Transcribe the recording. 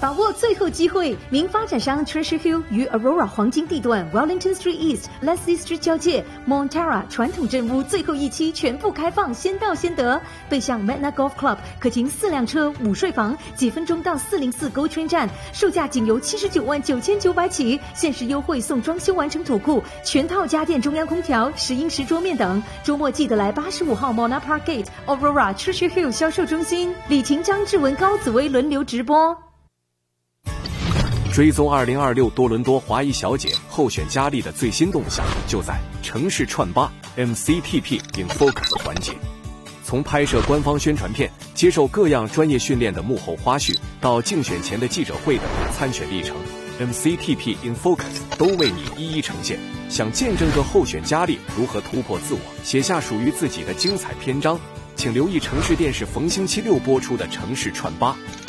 把握最后机会！名发展商 Treasure Hill 于 Aurora 黄金地段 Wellington Street East、Leslie Street 交界 Montara 传统镇屋最后一期全部开放，先到先得。背向 Magna Golf Club 可停4辆车，5睡房，几分钟到404 GO Train 站，售价仅由799900起，限时优惠送装修完成土库、全套家电、中央空调、10英尺桌面等。周末记得来85号 Mona Park Gate Aurora Treasure Hill 销售中心，李婷、张志文、高紫薇轮流直播。 追踪2026多伦多华裔小姐候选佳丽的最新动向，就在城市串吧 MCTP in Focus 环节。从拍摄官方宣传片、接受各样专业训练的幕后花絮，到竞选前的记者会等参选历程， MCTP in Focus 都为你一一呈现。想见证个候选佳丽如何突破自我，写下属于自己的精彩篇章，请留意城市电视逢星期六播出的城市串吧。